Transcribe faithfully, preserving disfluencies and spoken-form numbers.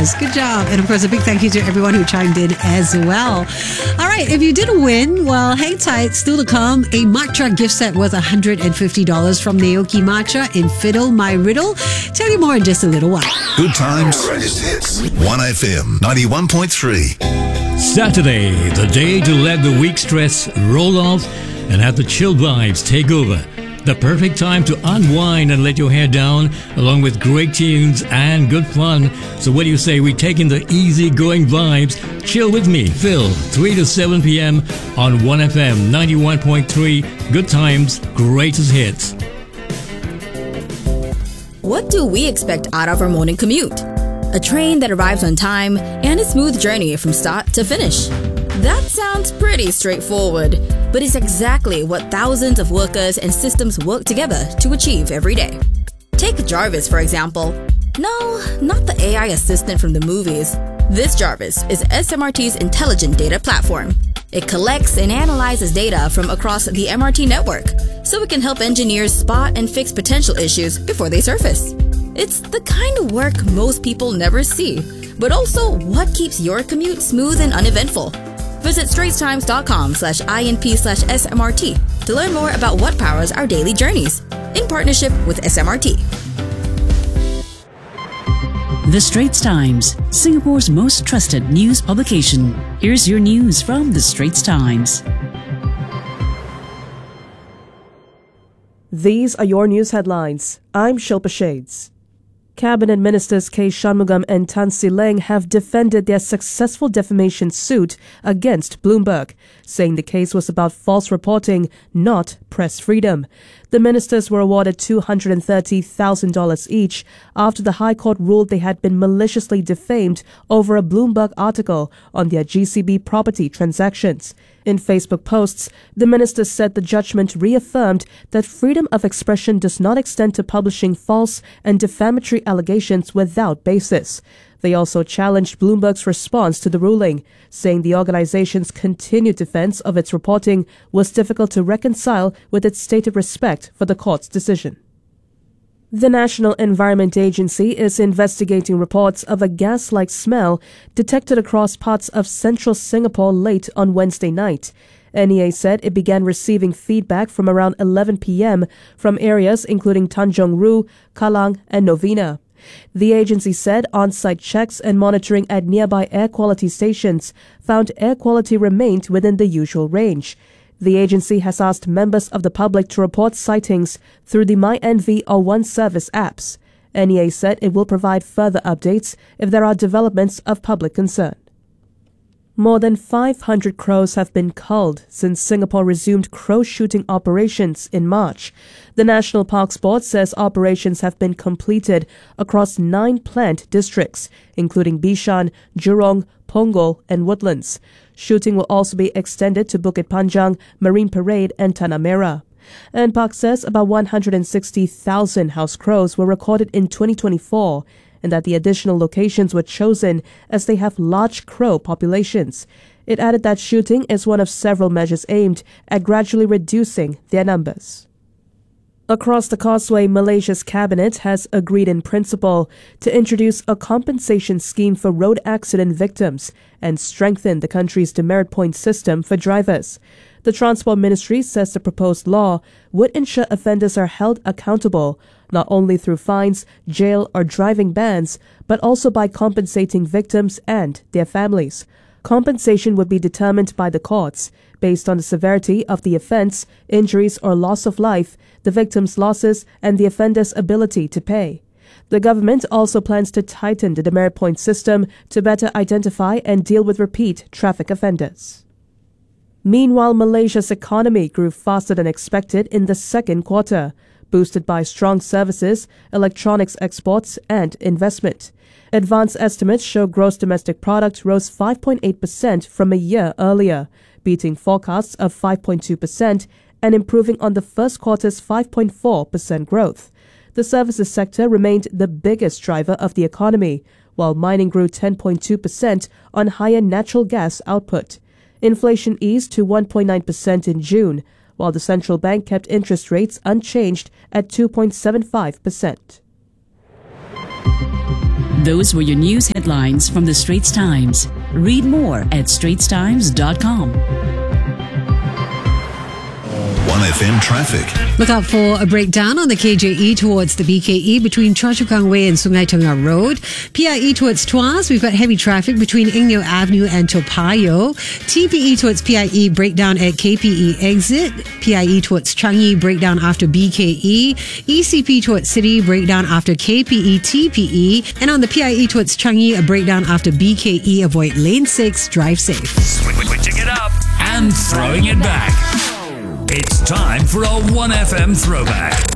Yes, good job. And of course, a big thank you to everyone who chimed in as well. All right, if you didn't win, well, hang tight. Still to come, a matcha gift set worth one hundred fifty dollars from Naoki Matcha in Fiddle My Riddle. Tell you more in just a little while. Good times. Greatest hits. one F M ninety-one point three. Saturday, the day to let the week stress roll off and have the chill vibes take over. The perfect time to unwind and let your hair down, along with great tunes and good fun. So what do you say we take in the easy-going vibes? Chill with me, Phil, three to seven p.m. on one F M ninety-one point three. Good times, greatest hits. What do we expect out of our morning commute? A train that arrives on time and a smooth journey from start to finish. That sounds pretty straightforward, but it's exactly what thousands of workers and systems work together to achieve every day. Take Jarvis, for example. No, not the A I assistant from the movies. This Jarvis is S M R T's intelligent data platform. It collects and analyzes data from across the M R T network, so it can help engineers spot and fix potential issues before they surface. It's the kind of work most people never see, but also what keeps your commute smooth and uneventful. Visit straitstimes.com slash INP slash SMRT to learn more about what powers our daily journeys, in partnership with S M R T. The Straits Times, Singapore's most trusted news publication. Here's your news from The Straits Times. These are your news headlines. I'm Shilpa Shades. Cabinet Ministers K. Shanmugam and Tan See Leng have defended their successful defamation suit against Bloomberg, saying the case was about false reporting, not press freedom. The ministers were awarded two hundred thirty thousand dollars each after the High Court ruled they had been maliciously defamed over a Bloomberg article on their G C B property transactions. In Facebook posts, the ministers said the judgment reaffirmed that freedom of expression does not extend to publishing false and defamatory allegations without basis. They also challenged Bloomberg's response to the ruling, saying the organization's continued defense of its reporting was difficult to reconcile with its stated respect for the court's decision. The National Environment Agency is investigating reports of a gas-like smell detected across parts of central Singapore late on Wednesday night. N E A said it began receiving feedback from around eleven p.m. from areas including Tanjong Rhu, Kallang and Novena. The agency said on-site checks and monitoring at nearby air quality stations found air quality remained within the usual range. The agency has asked members of the public to report sightings through the MyNV or One Service apps. N E A said it will provide further updates if there are developments of public concern. More than five hundred crows have been culled since Singapore resumed crow shooting operations in March. The National Parks Board says operations have been completed across nine plant districts, including Bishan, Jurong, Punggol and Woodlands. Shooting will also be extended to Bukit Panjang, Marine Parade and Tanah Merah. And Park says about one hundred sixty thousand house crows were recorded in twenty twenty-four, and that the additional locations were chosen as they have large crow populations. It added that shooting is one of several measures aimed at gradually reducing their numbers. Across the Causeway, Malaysia's cabinet has agreed in principle to introduce a compensation scheme for road accident victims and strengthen the country's demerit point system for drivers. The Transport Ministry says the proposed law would ensure offenders are held accountable not only through fines, jail or driving bans, but also by compensating victims and their families. Compensation would be determined by the courts based on the severity of the offence, injuries or loss of life, the victim's losses and the offender's ability to pay. The government also plans to tighten the demerit point system to better identify and deal with repeat traffic offenders. Meanwhile, Malaysia's economy grew faster than expected in the second quarter, boosted by strong services, electronics exports and investment. Advanced estimates show gross domestic product rose five point eight percent from a year earlier, beating forecasts of five point two percent and improving on the first quarter's five point four percent growth. The services sector remained the biggest driver of the economy, while mining grew ten point two percent on higher natural gas output. Inflation eased to one point nine percent in June, while the central bank kept interest rates unchanged at two point seven five percent. Those were your news headlines from the Straits Times. Read more at straits times dot com. one F M traffic. Look out for a breakdown on the K J E towards the B K E between Choa Chu Kang Way and Sungai Tengah Road. P I E towards Tuas, we've got heavy traffic between Eng Neo Avenue and Toa Payoh. T P E towards P I E, breakdown at K P E exit. P I E towards Changi, breakdown after B K E. E C P towards City, breakdown after K P E T P E. And on the P I E towards Changi, a breakdown after B K E. Avoid lane six, drive safe. Switching it up and throwing it back. It's time for a one F M throwback.